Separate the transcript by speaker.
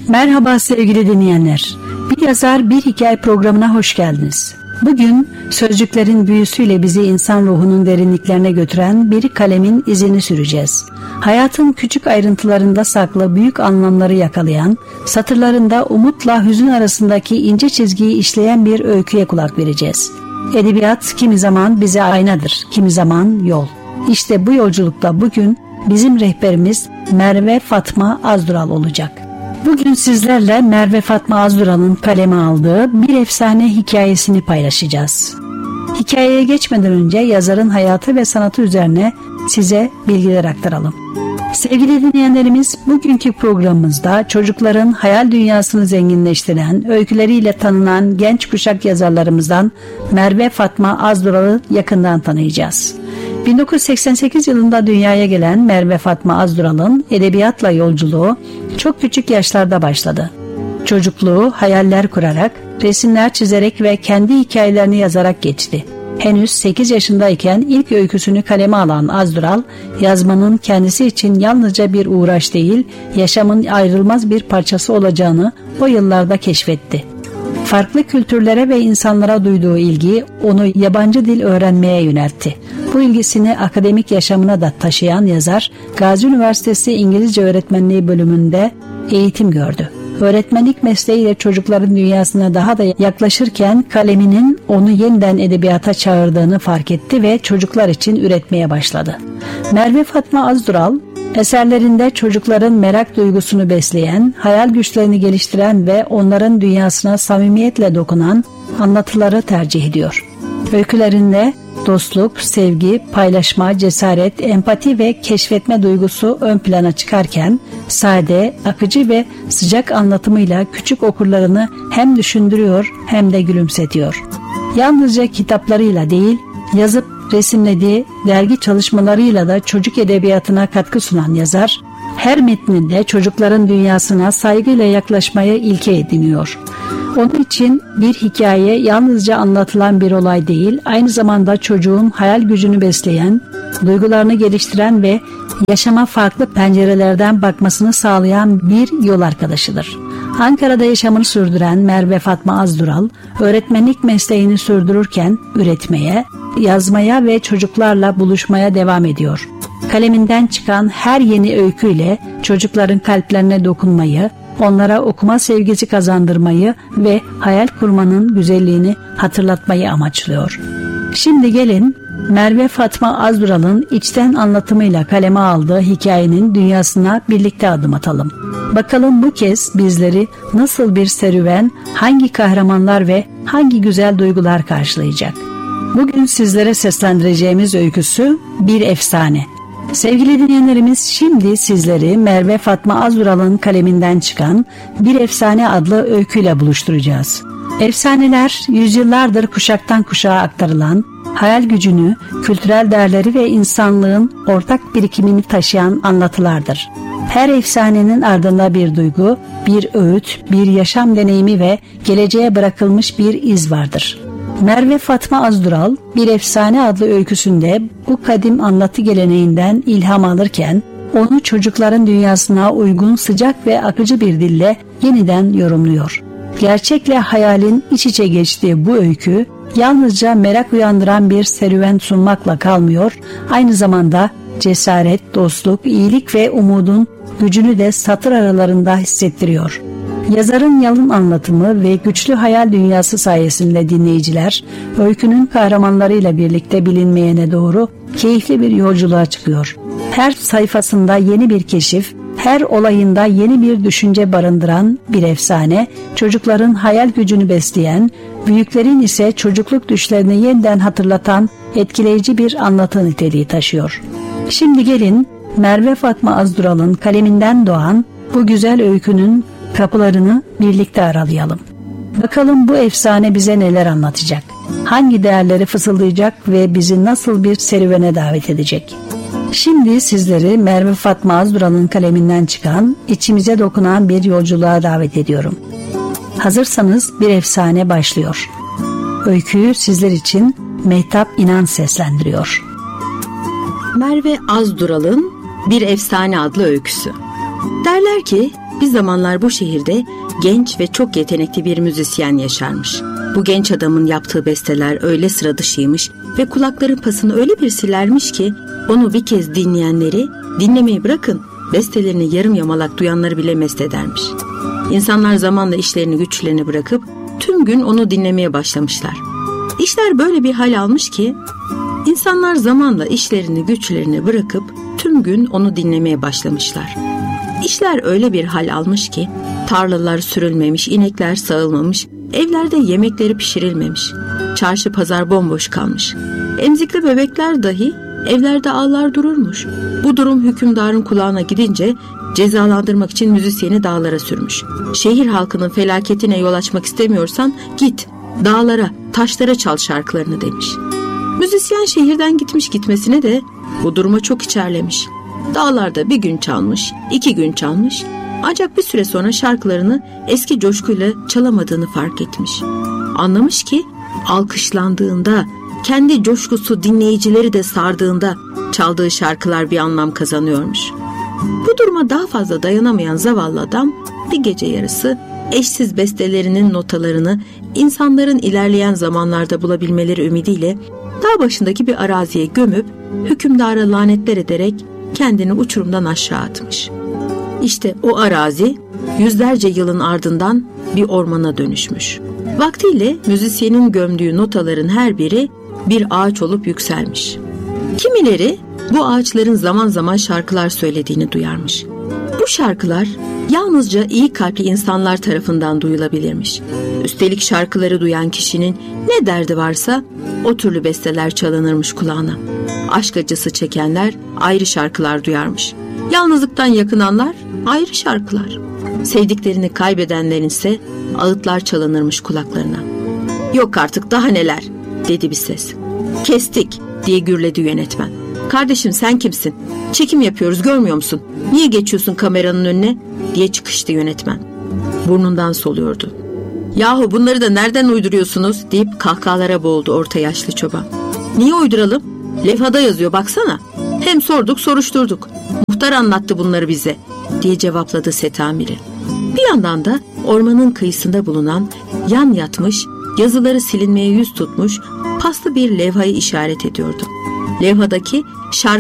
Speaker 1: Merhaba sevgili dinleyenler. Bir yazar bir hikaye programına hoş geldiniz. Bugün sözcüklerin büyüsüyle bizi insan ruhunun derinliklerine götüren bir kalemin izini süreceğiz. Hayatın küçük ayrıntılarında saklı büyük anlamları yakalayan, satırlarında umutla hüzün arasındaki ince çizgiyi işleyen bir öyküye kulak vereceğiz. Edebiyat kimi zaman bize aynadır, kimi zaman yol. İşte bu yolculukta bugün bizim rehberimiz Merve Fatma Azdural olacak. Bugün sizlerle Merve Fatma Azdural'ın kaleme aldığı bir efsane hikayesini paylaşacağız. Hikayeye geçmeden önce yazarın hayatı ve sanatı üzerine size bilgiler aktaralım. Sevgili dinleyenlerimiz, bugünkü programımızda çocukların hayal dünyasını zenginleştiren, öyküleriyle tanınan genç kuşak yazarlarımızdan Merve Fatma Azdural'ı yakından tanıyacağız. 1988 yılında dünyaya gelen Merve Fatma Azdural'ın edebiyatla yolculuğu çok küçük yaşlarda başladı. Çocukluğu hayaller kurarak, resimler çizerek ve kendi hikayelerini yazarak geçti. Henüz 8 yaşındayken ilk öyküsünü kaleme alan Azdural, yazmanın kendisi için yalnızca bir uğraş değil, yaşamın ayrılmaz bir parçası olacağını o yıllarda keşfetti. Farklı kültürlere ve insanlara duyduğu ilgi onu yabancı dil öğrenmeye yöneltti. Bu ilgisini akademik yaşamına da taşıyan yazar, Gazi Üniversitesi İngilizce Öğretmenliği bölümünde eğitim gördü. Öğretmenlik mesleğiyle çocukların dünyasına daha da yaklaşırken kaleminin onu yeniden edebiyata çağırdığını fark etti ve çocuklar için üretmeye başladı. Merve Fatma Azdural, eserlerinde çocukların merak duygusunu besleyen, hayal güçlerini geliştiren ve onların dünyasına samimiyetle dokunan anlatıları tercih ediyor. Öykülerinde dostluk, sevgi, paylaşma, cesaret, empati ve keşfetme duygusu ön plana çıkarken sade, akıcı ve sıcak anlatımıyla küçük okurlarını hem düşündürüyor hem de gülümsetiyor. Yalnızca kitaplarıyla değil, yazıp resimlediği dergi çalışmalarıyla da çocuk edebiyatına katkı sunan yazar, her metninde çocukların dünyasına saygıyla yaklaşmayı ilke ediniyor. Onun için bir hikaye yalnızca anlatılan bir olay değil, aynı zamanda çocuğun hayal gücünü besleyen, duygularını geliştiren ve yaşama farklı pencerelerden bakmasını sağlayan bir yol arkadaşıdır. Ankara'da yaşamını sürdüren Merve Fatma Azdural, öğretmenlik mesleğini sürdürürken üretmeye, yazmaya ve çocuklarla buluşmaya devam ediyor. Kaleminden çıkan her yeni öyküyle çocukların kalplerine dokunmayı, onlara okuma sevgisi kazandırmayı ve hayal kurmanın güzelliğini hatırlatmayı amaçlıyor. Şimdi gelin Merve Fatma Azdural'ın içten anlatımıyla kaleme aldığı hikayenin dünyasına birlikte adım atalım. Bakalım bu kez bizleri nasıl bir serüven, hangi kahramanlar ve hangi güzel duygular karşılayacak? Bugün sizlere seslendireceğimiz öyküsü bir efsane. Sevgili dinleyenlerimiz, şimdi sizleri Merve Fatma Azdural'ın kaleminden çıkan Bir Efsane adlı öyküyle buluşturacağız. Efsaneler, yüzyıllardır kuşaktan kuşağa aktarılan, hayal gücünü, kültürel değerleri ve insanlığın ortak birikimini taşıyan anlatılardır. Her efsanenin ardında bir duygu, bir öğüt, bir yaşam deneyimi ve geleceğe bırakılmış bir iz vardır. Merve Fatma Azdural, Bir Efsane adlı öyküsünde bu kadim anlatı geleneğinden ilham alırken, onu çocukların dünyasına uygun sıcak ve akıcı bir dille yeniden yorumluyor. Gerçekle hayalin iç içe geçtiği bu öykü, yalnızca merak uyandıran bir serüven sunmakla kalmıyor, aynı zamanda cesaret, dostluk, iyilik ve umudun gücünü de satır aralarında hissettiriyor. Yazarın yalın anlatımı ve güçlü hayal dünyası sayesinde dinleyiciler, öykünün kahramanlarıyla birlikte bilinmeyene doğru keyifli bir yolculuğa çıkıyor. Her sayfasında yeni bir keşif, her olayında yeni bir düşünce barındıran bir efsane, çocukların hayal gücünü besleyen, büyüklerin ise çocukluk düşlerini yeniden hatırlatan etkileyici bir anlatı niteliği taşıyor. Şimdi gelin Merve Fatma Azdural'ın kaleminden doğan bu güzel öykünün kapılarını birlikte aralayalım. Bakalım bu efsane bize neler anlatacak? Hangi değerleri fısıldayacak ve bizi nasıl bir serüvene davet edecek? Şimdi sizleri Merve Fatma Azdural'ın kaleminden çıkan, içimize dokunan bir yolculuğa davet ediyorum. Hazırsanız Bir Efsane başlıyor. Öyküyü sizler için Mehtap İnan seslendiriyor.
Speaker 2: Merve Azdural'ın Bir Efsane adlı öyküsü. Derler ki Bir zamanlar bu şehirde genç ve çok yetenekli bir müzisyen yaşarmış. Bu genç adamın yaptığı besteler öyle sıra dışıymış ve kulakların pasını öyle bir silermiş ki onu bir kez dinleyenleri, dinlemeyi bırakın, bestelerini yarım yamalak duyanları bile mest edermiş. İnsanlar zamanla işlerini güçlerini bırakıp tüm gün onu dinlemeye başlamışlar. İşler böyle bir hal almış ki insanlar zamanla işlerini güçlerini bırakıp tüm gün onu dinlemeye başlamışlar. İşler öyle bir hal almış ki tarlalar sürülmemiş, inekler sağılmamış, evlerde yemekleri pişirilmemiş, çarşı pazar bomboş kalmış. Emzikli bebekler dahi evlerde ağlar dururmuş. Bu durum hükümdarın kulağına gidince cezalandırmak için müzisyeni dağlara sürmüş. Şehir halkının felaketine yol açmak istemiyorsan git dağlara, taşlara çal şarkılarını demiş. Müzisyen şehirden gitmesine de bu duruma çok içerlemiş. Dağlarda bir gün çalmış, 2 gün çalmış, ancak bir süre sonra şarkılarını eski coşkuyla çalamadığını fark etmiş. Anlamış ki alkışlandığında, kendi coşkusu dinleyicileri de sardığında çaldığı şarkılar bir anlam kazanıyormuş. Bu duruma daha fazla dayanamayan zavallı adam bir gece yarısı eşsiz bestelerinin notalarını insanların ilerleyen zamanlarda bulabilmeleri ümidiyle dağ başındaki bir araziye gömüp hükümdara lanetler ederek kendini uçurumdan aşağı atmış. İşte o arazi yüzlerce yılın ardından bir ormana dönüşmüş. Vaktiyle müzisyenin gömdüğü notaların her biri bir ağaç olup yükselmiş. Kimileri bu ağaçların zaman zaman şarkılar söylediğini duyarmış. Bu şarkılar yalnızca iyi kalpli insanlar tarafından duyulabilirmiş. Üstelik şarkıları duyan kişinin ne derdi varsa o türlü besteler çalınırmış kulağına. Aşk acısı çekenler ayrı şarkılar duyarmış. Yalnızlıktan yakınanlar ayrı şarkılar. Sevdiklerini kaybedenlerin ise ağıtlar çalınırmış kulaklarına. "Yok artık daha neler," dedi bir ses. "Kestik," diye gürledi yönetmen. "Kardeşim sen kimsin? Çekim yapıyoruz, görmüyor musun? Niye geçiyorsun kameranın önüne?" diye çıkıştı yönetmen. Burnundan soluyordu. "Yahu bunları da nereden uyduruyorsunuz?" deyip kahkahalara boğuldu orta yaşlı çoban. "Niye uyduralım? Levhada yazıyor baksana. Hem sorduk soruşturduk. Muhtar anlattı bunları bize," diye cevapladı set amiri. Bir yandan da ormanın kıyısında bulunan yan yatmış, yazıları silinmeye yüz tutmuş paslı bir levhayı işaret ediyordu. Levhadaki şarkı